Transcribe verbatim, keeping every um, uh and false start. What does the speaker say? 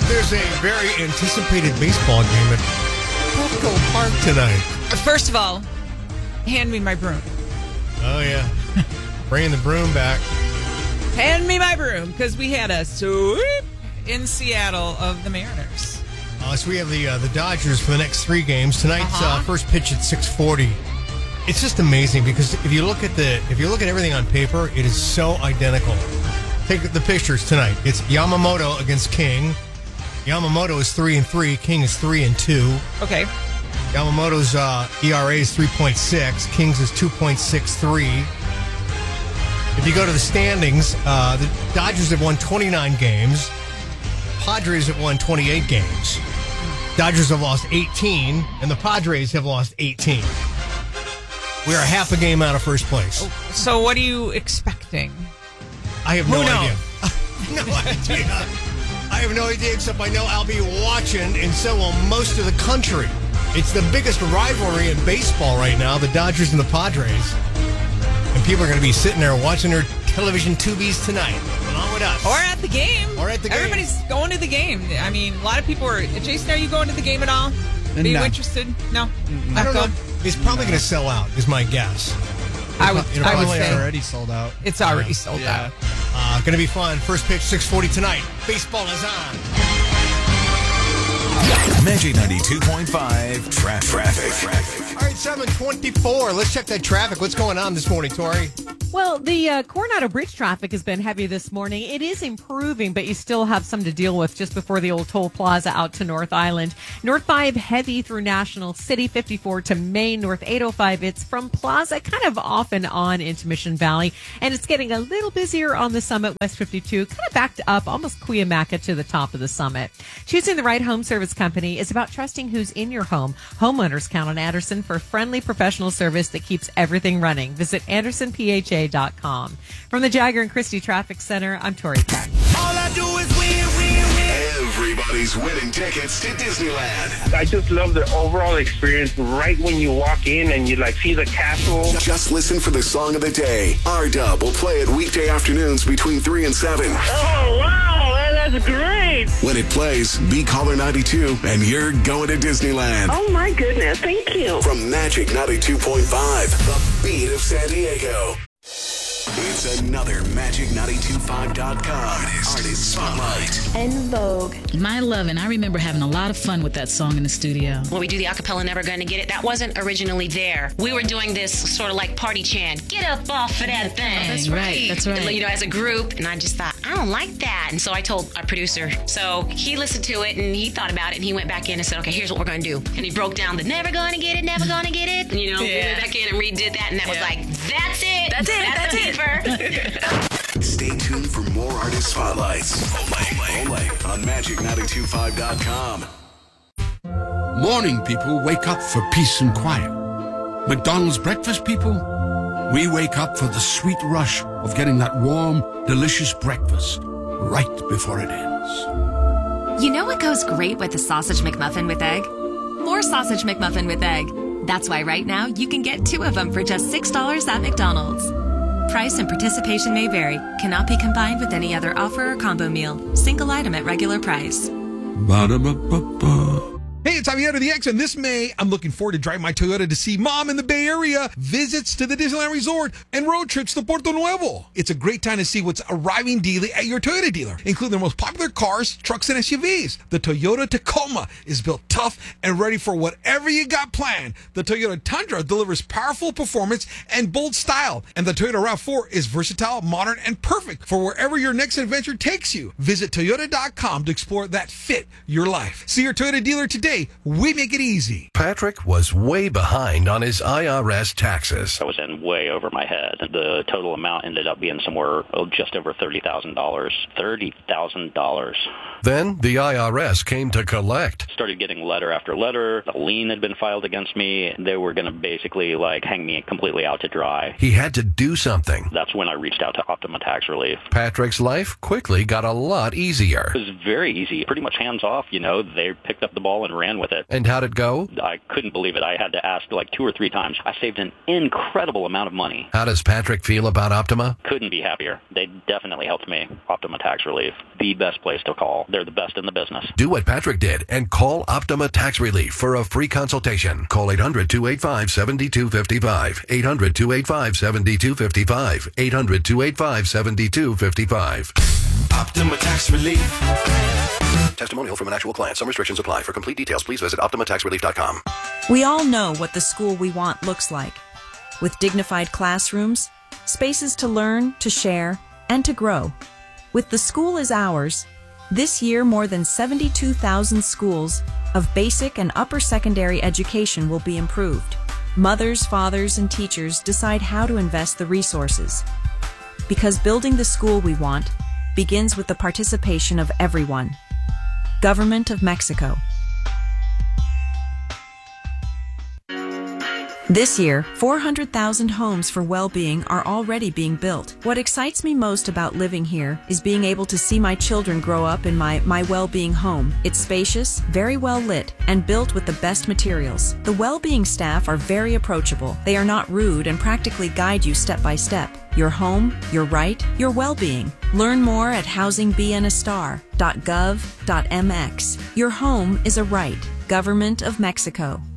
There's a very anticipated baseball game at Petco Park tonight. First of all, hand me my broom. Oh, yeah. Bringing the broom back. Hand me my broom, because we had a sweep in Seattle of the Mariners. Uh, so we have the uh, the Dodgers for the next three games. Tonight's uh-huh. uh, first pitch at six forty. It's just amazing because if you look at the if you look at everything on paper, it is so identical. Take the pictures tonight. It's Yamamoto against King. Yamamoto is three and three. King is three and two. Okay. Yamamoto's uh, E R A is three point six. King's is two point six three. If you go to the standings, uh, the Dodgers have won twenty-nine games. Padres have won twenty-eight games. Dodgers have lost eighteen, and the Padres have lost eighteen. We are half a game out of first place. So what are you expecting? I have no Who idea. no idea. I have no idea, except I know I'll be watching, and so will most of the country. It's the biggest rivalry in baseball right now, the Dodgers and the Padres. And people are going to be sitting there watching their television tubies tonight, along with us. Or at the game. Or at the game. Everybody's going to the game. I mean, a lot of people are... Jason, are you going to the game at all? Are you no. interested? No? I don't going? know. It's probably No. going to sell out, is my guess. I would, It'll I would probably say already sold out. it's already Yeah. sold Yeah. out. Uh, going to be fun. First pitch, six forty tonight. Baseball is on. Magic ninety-two point five tra- traffic. traffic. All right, seven twenty-four. Let's check that traffic. What's going on this morning, Tori? Well, the uh, Coronado Bridge traffic has been heavy this morning. It is improving, but you still have some to deal with just before the old toll plaza out to North Island. North five heavy through National City, fifty-four to Main. North eight oh five, it's from Plaza kind of off and on into Mission Valley. And it's getting a little busier on the Summit, West fifty-two, kind of backed up, almost Cuyamaca to the top of the Summit. Choosing the right home service company is about trusting who's in your home. Homeowners count on Anderson for friendly professional service that keeps everything running. Visit anderson p h a dot com. From the Jagger and Christie Traffic Center, I'm Tori Peck. All I do is win, win, win. Everybody's winning tickets to Disneyland. I just love the overall experience right when you walk in and you like see the castle. Just listen for the song of the day. R-Dub will play it weekday afternoons between three and seven. Oh, wow, man, that's great. When it plays, be caller ninety-two and you're going to Disneyland. Oh, my goodness. Thank you. From Magic ninety-two point five, the beat of San Diego. It's another Magic nine two five dot com Artist Spotlight. En Vogue. My Lovin', I remember having a lot of fun with that song in the studio. When we do the acapella Never Gonna Get It, that wasn't originally there. We were doing this sort of like party chant, get up off of that thing. Oh, that's right, that's right. You know, as a group, and I just thought, I don't like that. And so I told our producer. So he listened to it and he thought about it and he went back in and said, okay, here's what we're gonna do. And he broke down the Never Gonna Get It, Never Gonna Get It. And, you know, Yeah. we went back in and redid that and that was Yeah. like, that's it. That's it, that's the it. paper. Stay tuned for more Artist Spotlights. Only, only on Magic nine two five dot com. Morning people wake up for peace and quiet. McDonald's breakfast people, we wake up for the sweet rush of getting that warm, delicious breakfast right before it ends. You know what goes great with a sausage McMuffin with egg? More sausage McMuffin with egg. That's why right now you can get two of them for just six dollars at McDonald's. Price and participation may vary. Cannot be combined with any other offer or combo meal. Single item at regular price. Ba-da-ba-ba-ba. Hey, it's Javier of the X, and this May, I'm looking forward to driving my Toyota to see Mom in the Bay Area, visits to the Disneyland Resort, and road trips to Puerto Nuevo. It's a great time to see what's arriving daily at your Toyota dealer, including their most popular cars, trucks, and S U Vs. The Toyota Tacoma is built tough and ready for whatever you got planned. The Toyota Tundra delivers powerful performance and bold style, and the Toyota RAV four is versatile, modern, and perfect for wherever your next adventure takes you. Visit Toyota dot com to explore that fit your life. See your Toyota dealer today. We make it easy. Patrick was way behind on his I R S taxes. I was in way over my head. The total amount ended up being somewhere oh, just over thirty thousand dollars. thirty thousand dollars. Then the I R S came to collect. Started getting letter after letter. A lien had been filed against me. They were going to basically like hang me completely out to dry. He had to do something. That's when I reached out to Optima Tax Relief. Patrick's life quickly got a lot easier. It was very easy. Pretty much hands off, you know. They picked up the ball and ran with it. And how'd it go? I couldn't believe it. I had to ask like two or three times. I saved an incredible amount of money. How does Patrick feel about Optima? Couldn't be happier. They definitely helped me. Optima Tax Relief. The best place to call. they're the best in the business. Do what Patrick did and call Optima Tax Relief for a free consultation. Call eight hundred, two eight five, seven two five five. eight hundred, two eight five, seven two five five. eight hundred, two eight five, seven two five five. Optima Tax Relief. Testimonial from an actual client. Some restrictions apply. For complete details, please visit optima tax relief dot com. We all know what the school we want looks like. With dignified classrooms, spaces to learn, to share, and to grow. With The School is Ours, this year more than seventy-two thousand schools of basic and upper secondary education will be improved. Mothers, fathers, and teachers decide how to invest the resources. Because building the school we want begins with the participation of everyone. Government of Mexico. This year, four hundred thousand homes for well-being are already being built. What excites me most about living here is being able to see my children grow up in my My Well-Being home. It's spacious, very well lit, and built with the best materials. The well-being staff are very approachable. They are not rude and practically guide you step by step. Your home, your right, your well-being. Learn more at housing be in a star dot gov dot m x. Your home is a right. Government of Mexico.